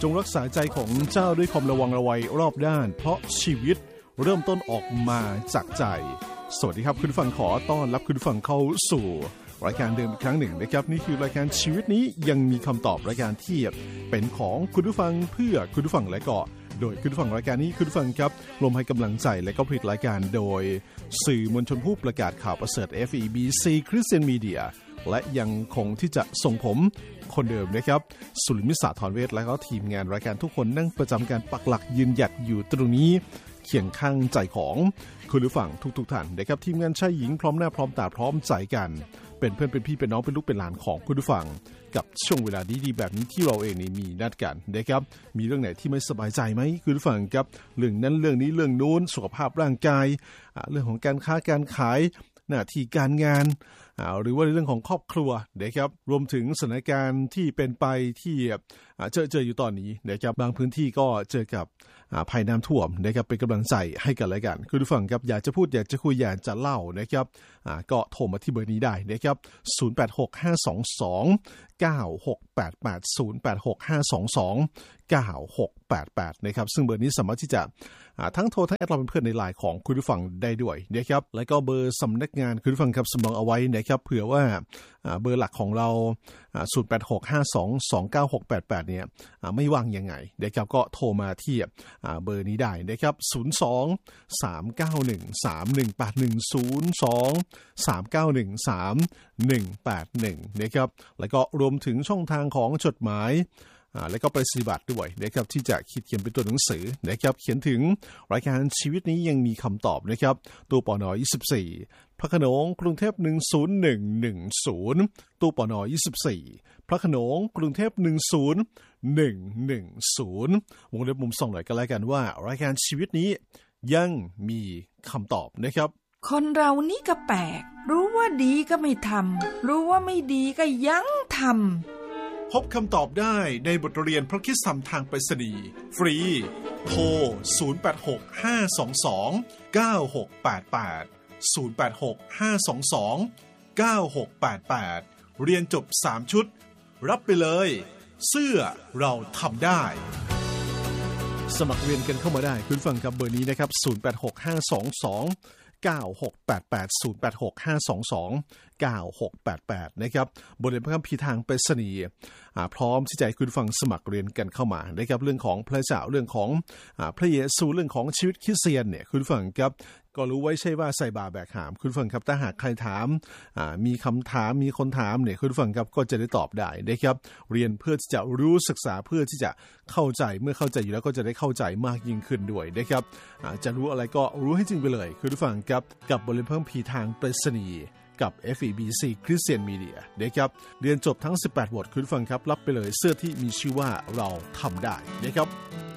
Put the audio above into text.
จงรักษาใจของเจ้าด้วยความระวังระวัยรอบด้านเพราะชีวิตเริ่มต้นออกมาจากใจสวัสดีครับคุณผู้ฟังขอต้อนรับคุณผู้ฟังเข้าสู่รายการเดิมอีกครั้งหนึ่งนะครับนี่คือรายการชีวิตนี้ยังมีคำตอบรายการที่เป็นของคุณผู้ฟังเพื่อคุณผู้ฟังและก็โดยคุณผู้ฟังรายการนี้คุณผู้ฟังครับรวมให้กำลังใจและก็ผลิตรายการโดยสื่อมวลชนผู้ประกาศข่าวประเสริฐ FEBC Christian Media และยังคงที่จะส่งผมคนเดิมนะครับสุริมิสาธรเวชและก็ทีมงานรายการทุกคนนั่งประจำการปักหลักยืนหยัดอยู่ตรงนี้เคียงข้างใจของคุณผู้ฟังทุกท่านนะครับทีมงานชายหญิงพร้อมหน้าพร้อมตาพร้อมใจกันเป็นเพื่อนเป็นพี่เป็นน้องเป็นลูกเป็นหลานของคุณผู้ฟังกับช่วงเวลาดีๆแบบนี้ที่เราเองนี่มีนัดกันนะครับมีเรื่องไหนที่ไม่สบายใจไหมคุณผู้ฟังครับเรื่องนั้นเรื่องนี้เรื่องนู้นสุขภาพร่างกายเรื่องของการค้าการขายหน้าที่การงานหรือว่าในเรื่องของครอบครัวนะครับรวมถึงสถานการณ์ที่เป็นไปที่เจออยู่ตอนนี้นะครับบางพื้นที่ก็เจอกับภัยน้ำท่วมนะครับเป็นกำลังใจให้กันและกันคุณผู้ฟังครับอยากจะพูดอยากจะคุยอยากจะเล่านะครับก็โทรมาที่เบอร์นี้ได้นะครับ0865229688 นะครับซึ่งเบอร์นี้สามารถที่จะทั้งโทรทั้งแอดเราเป็นเพื่อนในไลน์ของคุณผู้ฟังได้ด้วยนะครับแล้วก็เบอร์สำนักงานคุณผู้ฟังครับสำรองเอาไว้นะครับเผื่อว่าเบอร์หลักของเรา0865229688เนี่ยไม่ว่างยังไงนะครับก็โทรมาที่เบอร์นี้ได้นะครับ02-391-3180 นะครับแล้วก็รวมถึงช่องทางของจดหมายแล้วก็ไปปฏิบัติด้วยนะครับที่จะเขียนเป็นตัวหนังสือนะครับเขียนถึงรายการชีวิตนี้ยังมีคำตอบนะครับตู้ปน24พระโขนงกรุงเทพ10110ตู้ปน24พระโขนงกรุงเทพ10110วงเล็บมุมส่องหน่อยกันแล้วกันว่ารายการชีวิตนี้ยังมีคำตอบนะครับคนเรานี่ก็แปลกรู้ว่าดีก็ไม่ทำรู้ว่าไม่ดีก็ยังทำพบคำตอบได้ในบทเรียนพระคริสตธรรมทางไปรษณีย์ฟรีโทร0865229688 เรียนจบ3ชุดรับไปเลยเสื้อเราทำได้สมัครเรียนกันเข้ามาได้คุณฟังกับเบอร์นี้นะครับ0865229688 นะครับบทเรียนพระคัมภีร์ทางไปรษณีย์พร้อมที่จะให้คุณฟังสมัครเรียนกันเข้ามานะครับเรื่องของพระเจ้าเรื่องของพระเยซูเรื่องของชีวิตคริสเตียนเนี่ยคุณฟังครับก็รู้ไว้ใช่ว่าใส่บาแบกหามคุณฟังครับถ้าหากใครถามมีคำถามมีคนถามเนี่ยคุณฟังครับก็จะได้ตอบได้นะครับเรียนเพื่อที่จะรู้ศึกษาเพื่อที่จะเข้าใจเมื่อเข้าใจอยู่แล้วก็จะได้เข้าใจมากยิ่งขึ้นด้วยนะครับจะรู้อะไรก็รู้ให้จริงไปเลยคุณฟังครับกับบทเรียนพระคัมภีร์ทางไปรษณีย์กับ FEBC Christian Media นะครับเรียนจบทั้ง18บทคุณฟังครับรับไปเลยเสื้อที่มีชื่อว่าเราทำได้นะครับ